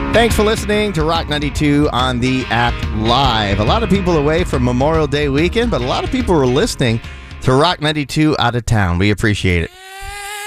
Thanks for listening to Rock 92 on the app live. A lot of people away from Memorial Day weekend, but a lot of people were listening to Rock 92 out of town. We appreciate it.